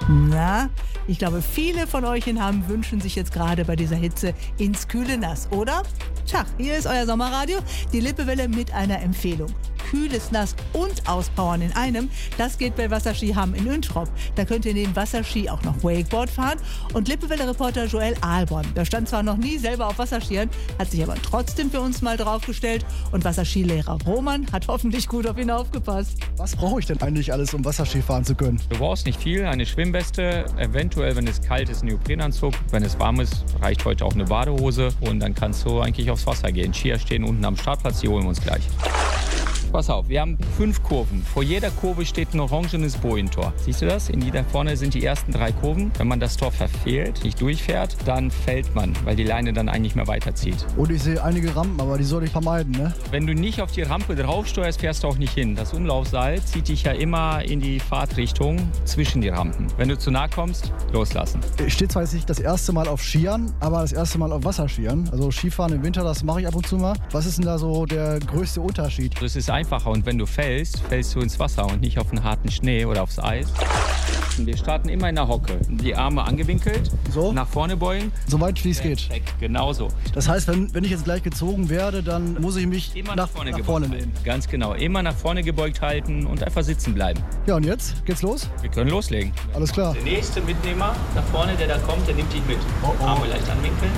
Na, ich glaube, viele von euch in Hamm wünschen sich jetzt gerade bei dieser Hitze ins kühle Nass, oder? Tja, hier ist euer Sommerradio, die Lippewelle mit einer Empfehlung. Kühles Nass und Auspowern in einem, das geht bei Wasserski Hamm in Üntrop. Da könnt ihr neben Wasserski auch noch Wakeboard fahren. Und Lippewelle-Reporter Joel Ahlborn, der stand zwar noch nie selber auf Wasserskiern, hat sich aber trotzdem für uns mal draufgestellt. Und Wasserskilehrer Roman hat hoffentlich gut auf ihn aufgepasst. Was brauche ich denn eigentlich alles, um Wasserski fahren zu können? Du brauchst nicht viel, eine Schwimmweste, eventuell, wenn es kalt ist, ein Neoprenanzug. Wenn es warm ist, reicht heute auch eine Badehose und dann kannst du eigentlich aufs Wasser gehen. Skier stehen unten am Startplatz, die holen wir uns gleich. Pass auf, wir haben 5 Kurven. Vor jeder Kurve steht ein orangenes Bojentor. Siehst du das? In die da vorne sind die ersten 3 Kurven. Wenn man das Tor verfehlt, nicht durchfährt, dann fällt man, weil die Leine dann eigentlich mehr weiterzieht. Und ich sehe einige Rampen, aber die soll ich vermeiden, ne? Wenn du nicht auf die Rampe draufsteuerst, fährst du auch nicht hin. Das Umlaufseil zieht dich ja immer in die Fahrtrichtung zwischen die Rampen. Wenn du zu nah kommst, loslassen. Ich stehe zwar jetzt nicht das erste Mal auf Skiern, aber das erste Mal auf Wasserskiern. Also Skifahren im Winter, das mache ich ab und zu mal. Was ist denn da so der größte Unterschied? Das ist einfacher und wenn du fällst, fällst du ins Wasser und nicht auf den harten Schnee oder aufs Eis. Wir starten immer in der Hocke. Die Arme angewinkelt, so nach vorne beugen. So weit wie es geht. Genau so. Das heißt, wenn ich jetzt gleich gezogen werde, dann muss ich mich Immer nach vorne lehnen. Ganz genau. Immer nach vorne gebeugt halten und einfach sitzen bleiben. Ja, und jetzt? Geht's los? Wir können loslegen. Alles klar. Der nächste Mitnehmer nach vorne, der da kommt, der nimmt dich mit. Arme leicht anwinkeln.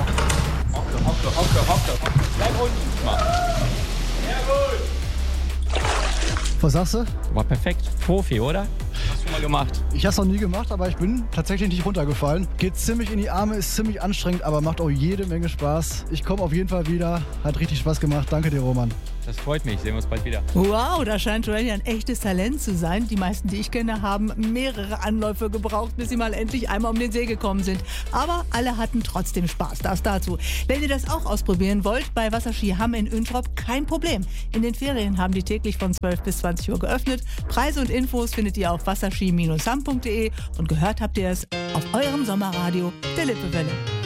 Hocke. Bleib unten. Mal. Jawohl. Was sagst du? War perfekt. Profi, oder? Hast du mal gemacht? Ich habe es noch nie gemacht, aber ich bin tatsächlich nicht runtergefallen. Geht ziemlich in die Arme, ist ziemlich anstrengend, aber macht auch jede Menge Spaß. Ich komme auf jeden Fall wieder. Hat richtig Spaß gemacht. Danke dir, Roman. Das freut mich. Sehen wir uns bald wieder. Wow, da scheint Joel ja ein echtes Talent zu sein. Die meisten, die ich kenne, haben mehrere Anläufe gebraucht, bis sie mal endlich einmal um den See gekommen sind. Aber alle hatten trotzdem Spaß. Das dazu. Wenn ihr das auch ausprobieren wollt, bei Wasserski Hamm in Üntrop, kein Problem. In den Ferien haben die täglich von 12 bis 20 Uhr geöffnet. Preise und Infos findet ihr auf wasserski-hamm.de und gehört habt ihr es auf eurem Sommerradio der Lippewelle.